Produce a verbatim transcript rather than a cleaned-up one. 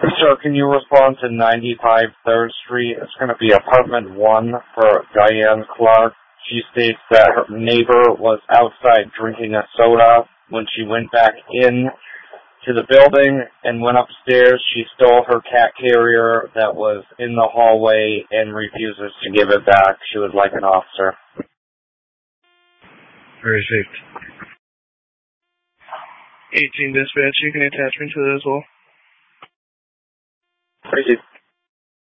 Sir, can you respond to ninety-five third Street? It's going to be apartment one for Diane Clark. She states that her neighbor was outside drinking a soda. When she went back in to the building and went upstairs, she stole her cat carrier that was in the hallway and refuses to give it back. She would like an officer. Received. eighteen dispatch, you can attach me to that as well. Received.